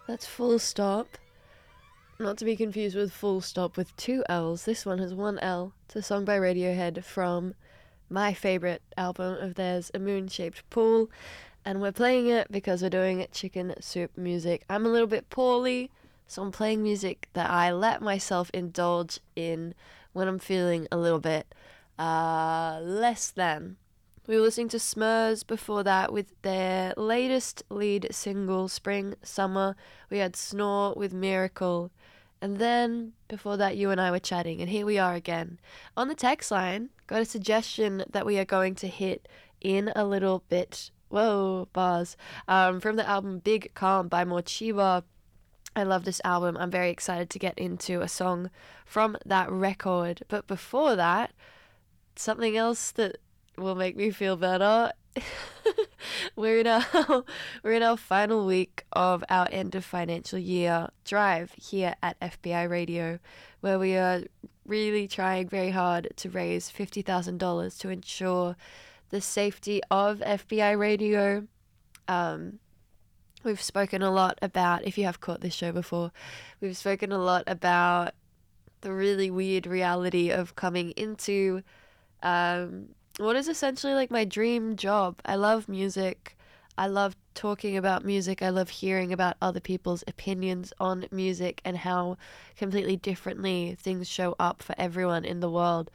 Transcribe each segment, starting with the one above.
That's Full Stop. Not to be confused with Full Stop with two L's. This one has one L. It's a song by Radiohead from my favourite album of theirs, A Moon-Shaped Pool. And we're playing it because we're doing Chicken Soup music. I'm a little bit poorly, so I'm playing music that I let myself indulge in when I'm feeling a little bit less than. We were listening to Smurs before that with their latest lead single, Spring Summer. We had Snore with Miracle. And then, before that, you and I were chatting, and here we are again. On the text line, got a suggestion that we are going to hit in a little bit. Whoa, bars. From the album Big Calm by Morcheeba. I love this album. I'm very excited to get into a song from that record. But before that, something else that will make me feel better. we're in our final week of our end of financial year drive here at FBI Radio, where we are really trying very hard to raise $50,000 to ensure the safety of FBI Radio. We've spoken a lot about, if you have caught this show before, we've spoken a lot about the really weird reality of coming into what is essentially like my dream job. I love music. I love talking about music. I love hearing about other people's opinions on music and how completely differently things show up for everyone in the world.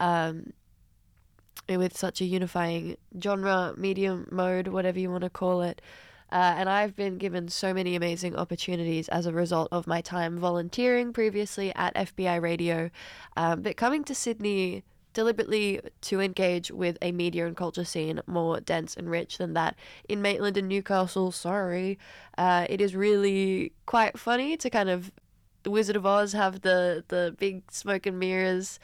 With such a unifying genre, medium, mode, whatever you want to call it. And I've been given so many amazing opportunities as a result of my time volunteering previously at FBI Radio. But coming to Sydney deliberately to engage with a media and culture scene more dense and rich than that in Maitland and Newcastle, it is really quite funny to kind of the Wizard of Oz have the big smoke and mirrors,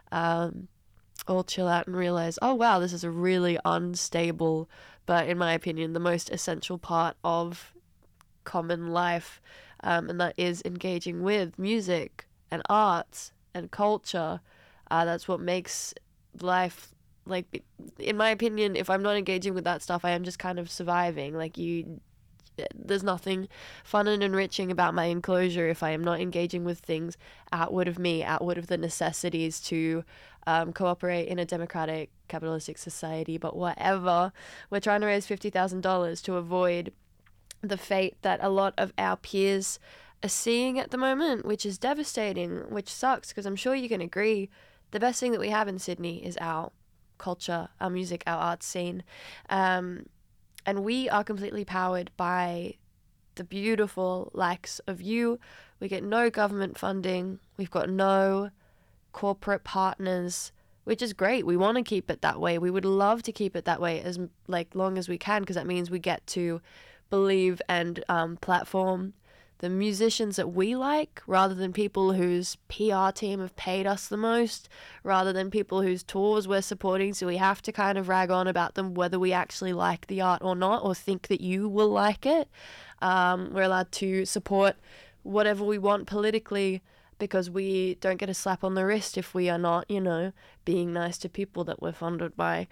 all chill out and realize, oh wow, this is a really unstable, but in my opinion, the most essential part of common life, and that is engaging with music and arts and culture. That's what makes life, like, in my opinion, if I'm not engaging with that stuff, I am just kind of surviving. There's nothing fun and enriching about my enclosure if I am not engaging with things outward of me, outward of the necessities to cooperate in a democratic, capitalistic society. But whatever, we're trying to raise $50,000 to avoid the fate that a lot of our peers are seeing at the moment, which is devastating, which sucks, because I'm sure you can agree the best thing that we have in Sydney is our culture, our music, our arts scene. And we are completely powered by the beautiful likes of you. We get no government funding. We've got no corporate partners, which is great. We want to keep it that way. We would love to keep it that way as long as we can, because that means we get to believe and platform the musicians that we like, rather than people whose PR team have paid us the most, rather than people whose tours we're supporting, so we have to kind of rag on about them whether we actually like the art or not, or think that you will like it. We're allowed to support whatever we want politically, because we don't get a slap on the wrist if we are not, being nice to people that we're funded by.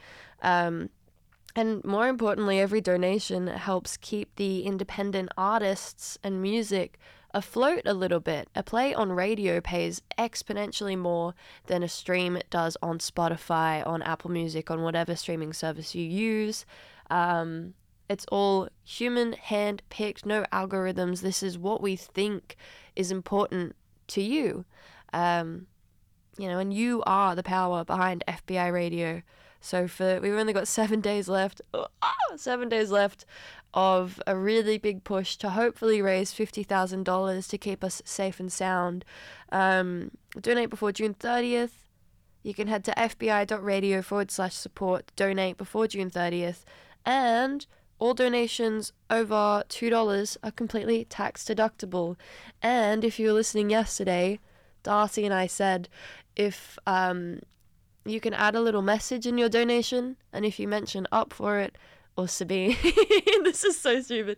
And more importantly, every donation helps keep the independent artists and music afloat a little bit. A play on radio pays exponentially more than a stream does on Spotify, on Apple Music, on whatever streaming service you use. It's all human, hand-picked, no algorithms. This is what we think is important to you. And you are the power behind FBI Radio. So we've only got 7 days left. 7 days left of a really big push to hopefully raise $50,000 to keep us safe and sound. Donate before June 30th. You can head to fbi.radio/support. Donate before June 30th. And all donations over $2 are completely tax deductible. And if you were listening yesterday, Darcy and I said if you can add a little message in your donation, and if you mention Up For It or Sabine, this is so stupid,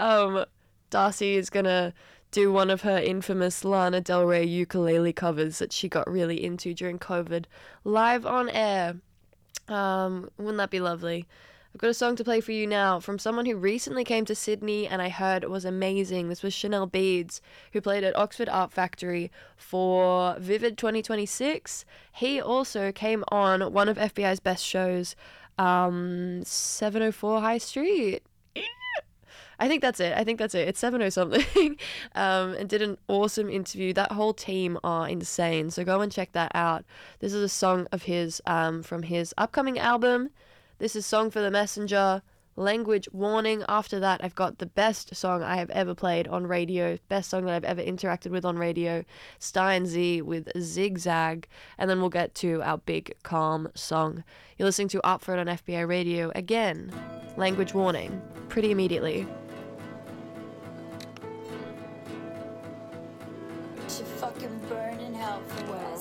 Darcy is gonna do one of her infamous Lana Del Rey ukulele covers that she got really into during COVID live on air. Wouldn't that be lovely? I've got a song to play for you now from someone who recently came to Sydney and I heard it was amazing. This was Chanel Beads, who played at Oxford Art Factory for Vivid 2026. He also came on one of FBI's best shows, 704 High Street. I think that's it. It's 70 something. And did an awesome interview. That whole team are insane. So go and check that out. This is a song of his from his upcoming album. This is Song for the Messenger, Language Warning. After that, I've got the best song I have ever played on radio, best song that I've ever interacted with on radio, Stein Z with Zigzag, and then we'll get to our big calm song. You're listening to Up For It on FBI Radio. Again, Language Warning, pretty immediately.